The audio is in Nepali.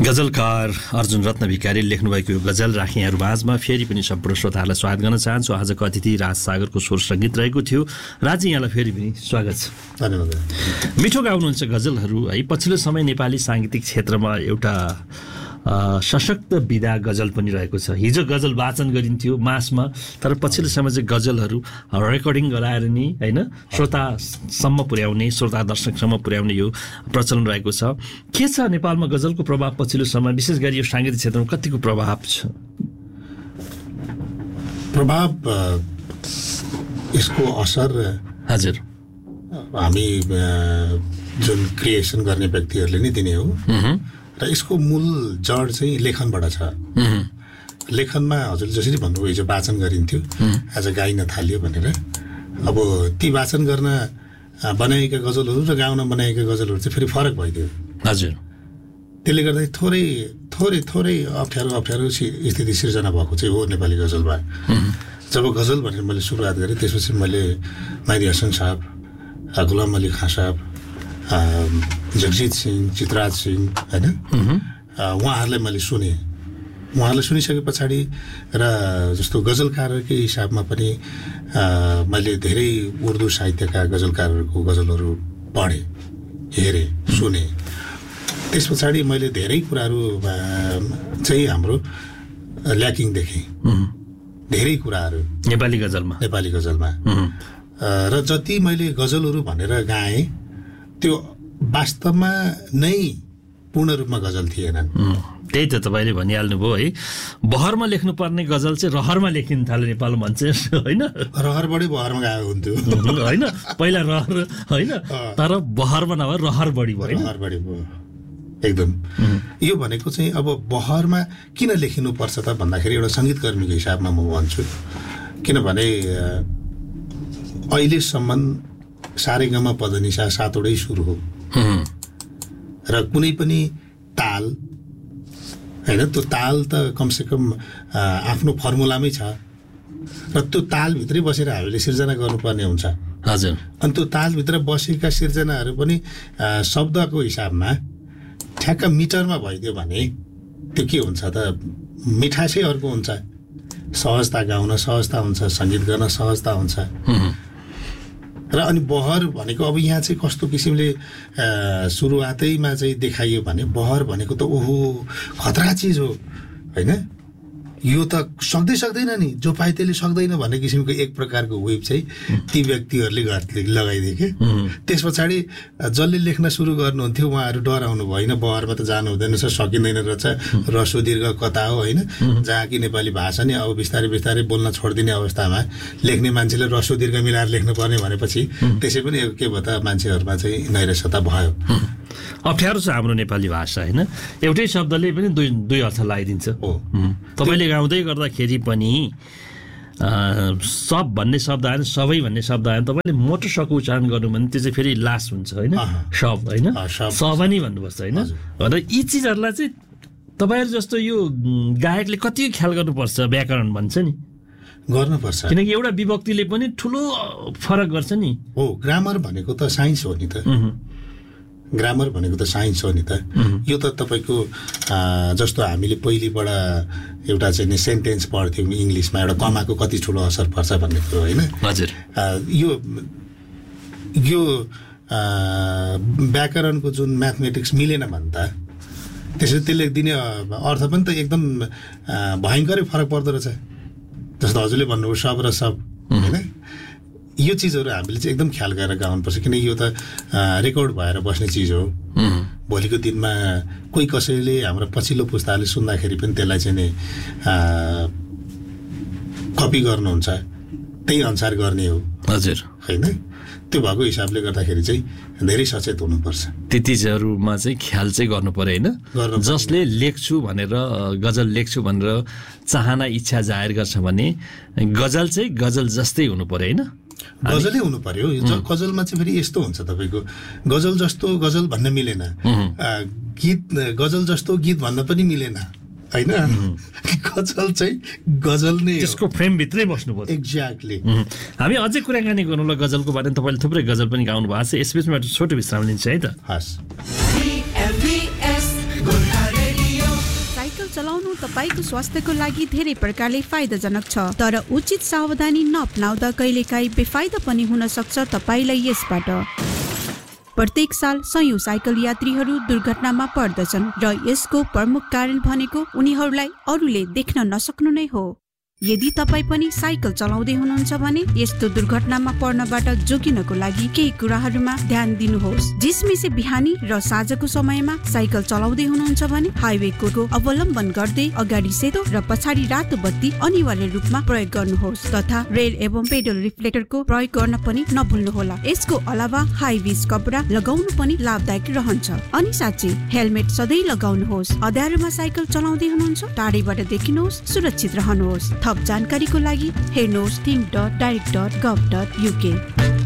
गजलकार अर्जुन रत्न भिकारी लेख्नुभएको यो गजल राखेँ यहाँहरू माझमा फेरि पनि सम्पूर्ण श्रोताहरूलाई स्वागत गर्न चाहन्छु। आजको अतिथि राज सागरको स्वर सङ्गीत रहेको थियो। राजी, यहाँलाई फेरि पनि स्वागत छ। धन्यवाद। मिठो गाउनुहुन्छ गजलहरू है। पछिल्लो समय नेपाली साङ्गीतिक क्षेत्रमा एउटा सशक्त विधा गजल पनि रहेको छ। हिजो गजल वाचन गरिन्थ्यो मासमा, तर पछिल्लो समय चाहिँ गजलहरू रेकर्डिङ गराएर नि होइन श्रोतासम्म पुर्याउने, श्रोता दर्शकसम्म पुर्याउने यो प्रचलन रहेको छ। के छ नेपालमा गजलको प्रभाव पछिल्लो समय, विशेष गरी यो साङ्गीतिक क्षेत्रमा कतिको प्रभाव छ? प्रभाव यसको असर हजुर हामी जुन क्रिएसन गर्ने व्यक्तिहरूले नै दिने हो र यसको मूल जड चाहिँ लेखनबाट छ। लेखनमा हजुरले जसरी भन्नुभयो हिजो वाचन गरिन्थ्यो, आज गाइन थाल्यो भनेर। अब ती वाचन गर्न बनाएका गजलहरू र गाउन बनाएका गजलहरू चाहिँ फेरि फरक भइदियो। हजुर, त्यसले गर्दा थोरै अप्ठ्यारो स्थिति सिर्जना भएको चाहिँ हो नेपाली गजलमा। जब गजल भनेर मैले सुरुवात गरेँ त्यसपछि मैले माइदी हसन साहब, गुलाम अली खाँ साहब, जगजित सिंह, चितराज सिंह होइन, उहाँहरूलाई मैले सुने। उहाँहरूलाई सुनिसके पछाडि र जस्तो गजलकारकै हिसाबमा पनि मैले धेरै उर्दू साहित्यका गजलकारहरूको गजलहरू पढेँ, हेरेँ, सुने। त्यस पछाडि मैले धेरै कुराहरू चाहिँ हाम्रो ल्याकिङ देखेँ, धेरै कुराहरू नेपाली गजलमा। र जति मैले गजलहरू भनेर गाएँ त्यो वास्तवमा नै पूर्ण रूपमा गजल थिएनन्। त्यही त तपाईँले भनिहाल्नुभयो है। बहरमा लेख्नुपर्ने गजल चाहिँ रहरमा लेखिन थाल्यो नेपालमा भन्छ होइन। रहरबाटै बहरमा गएको हुन्थ्यो होइन, पहिला रहर होइन, तर बहरमा नभएर रहर बढी भयो। रहरबाटै भयो एकदम। यो भनेको चाहिँ अब बहरमा किन लेखिनुपर्छ त भन्दाखेरि एउटा सङ्गीतकर्मीको हिसाबमा म भन्छु, किनभने अहिलेसम्म सारेगामा पदनिसा सातवटै सुर हो र कुनै पनि ताल होइन, त्यो ताल त कमसेकम आफ्नो फर्मुलामै छ र त्यो तालभित्रै बसेर हामीले सिर्जना गर्नुपर्ने हुन्छ। हजुर, अनि त्यो तालभित्र बसेका सिर्जनाहरू पनि शब्दको हिसाबमा ठ्याक्क मिटरमा भइदियो भने त्यो के हुन्छ त, मिठासै अर्को हुन्छ। सहजता गाउन सहजता हुन्छ, सङ्गीत गर्न सहजता हुन्छ। र अनि बहर भनेको अब यहाँ चाहिँ कस्तो किसिमले सुरुवातैमा चाहिँ देखाइयो भने बहर भनेको त ओहो खतरा चिज हो होइन, यो त सक्दैन नि, जो पाए त्यसले सक्दैन भन्ने किसिमको एक प्रकारको वेब चाहिँ ती व्यक्तिहरूले लगाइदिए कि। त्यस पछाडि जसले लेख्न सुरु गर्नुहुन्थ्यो उहाँहरू डराउनु भयो, होइन बहरमा त जानु हुँदैन रहेछ, सकिँदैन रहेछ, ह्रस्व दीर्घ कथा हो होइन, जहाँ कि नेपाली भाषा नै अब बिस्तारै बोल्न छोडिदिने अवस्थामा लेख्ने मान्छेले ह्रस्व दीर्घ मिलाएर लेख्नुपर्ने भनेपछि त्यसै पनि के भयो त, मान्छेहरूमा चाहिँ नैराश्यता भयो। अप्ठ्यारो छ हाम्रो नेपाली भाषा होइन, एउटै शब्दले पनि दुई अर्थ लगाइदिन्छ। तपाईँले गाउँदै गर्दाखेरि पनि सब भन्ने शब्द आएन, सबै भन्ने शब्द आएन, तपाईँले मोटो सकु उच्चारण गर्नु भने त्यो चाहिँ फेरि लास हुन्छ होइन, सब होइन, सबनी भन्नुपर्छ होइन। र यी चिजहरूलाई चाहिँ तपाईँहरू जस्तो यो गायकले कति ख्याल गर्नुपर्छ, व्याकरण भन्छ नि गर्नुपर्छ, किनकि एउटा विभक्तिले पनि ठुलो फरक गर्छ नि। हो, ग्रामर भनेको त साइन्स हो नि त, ग्रामर भनेको त साइन्स हो नि त। यो त तपाईँको जस्तो हामीले पहिलेबाट एउटा चाहिँ नि सेन्टेन्स पढ्थ्यौँ इङ्ग्लिसमा, एउटा कमाको कति ठुलो असर पर्छ भन्ने कुरो होइन। हजुर, यो व्याकरणको जुन म्याथमेटिक्स मिलेन भने त त्यसले दिने अर्थ पनि त एकदम भयङ्करै फरक पर्दो रहेछ। जस्तो हजुरले भन्नुभयो सब र सब होइन, यो चिजहरू हामीले चाहिँ एकदम ख्याल गरेर गाउनुपर्छ, किनकि यो त रेकर्ड भएर बस्ने चिज हो। भोलिको दिनमा कोही कसैले हाम्रो पछिल्लो पुस्ताले सुन्दाखेरि पनि त्यसलाई चाहिँ नि कपी गर्नुहुन्छ, त्यही अनुसार गर्ने हो। हजुर, होइन, त्यो भएको हिसाबले गर्दाखेरि चाहिँ धेरै सचेत हुनुपर्छ। ती चिजहरूमा चाहिँ ख्याल चाहिँ गर्नु पर्यो होइन। जसले लेख्छु भनेर गजल लेख्छु भनेर चाहना इच्छा जाहेर गर्छ भने गजल चाहिँ गजल जस्तै हुनु पर्यो होइन, गजलै हुनु पर्यो। गजलमा चाहिँ फेरि यस्तो हुन्छ, तपाईँको गजल जस्तो गजल भन्न मिलेन, गजल जस्तो गीत भन्न पनि मिलेन होइन। गजल चाहिँ गजल नै, त्यसको फ्रेमभित्रै बस्नु पर्यो। एक्ज्याक्टली। हामी अझै कुराकानी गर्नु ल गजलको बारेमा। तपाईँले थुप्रै गजल पनि गाउनु भएको छ, यसबिचमा एउटा छोटो विश्राम लिन्छ है त। हस्। चलाउनु तपाईको स्वास्थ्यको लागि धेरै प्रकारले फाइदाजनक छ, तर उचित सावधानी नअपनाउँदा कहिलेकाहीँ बेफाइदा पनि हुन सक्छ तपाईलाई यसबाट। प्रत्येक साल सयौं साइकल यात्रीहरू दुर्घटनामा पर्दछन् र यसको प्रमुख कारण भनेको उनीहरूलाई अरूले देख्न नसक्नु नै हो। यदि तपाईँ पनि साइकल चलाउँदै हुनुहुन्छ भने यस्तो दुर्घटनामा पर्नबाट जोगिनको लागि केही कुराहरूमा ध्यान दिनुहोस्। जिसमेसे बिहानी र साँझको समयमा साइकल चलाउँदै हुनुहुन्छ भने हाइवेको अवलम्बन गर्दै अगाडि सेतो र पछाडि रातो बत्ती अनिवार्य रूपमा प्रयोग गर्नुहोस् तथा रेल एवं पेडल रिफ्लेक्टरको प्रयोग गर्न पनि नभुल्नुहोला। यसको अलावा हाई भिज कपडा लगाउनु पनि लाभदायक रहन्छ। अनि साँच्चै हेलमेट सधैँ लगाउनुहोस्। अँध्यारोमा साइकल चलाउँदै हुनुहुन्छ, टाढैबाट देखिनुहोस्, सुरक्षित रहनुहोस्। थप जानकारीको लागि हेर्नुहोस् think.direct.gov.uk।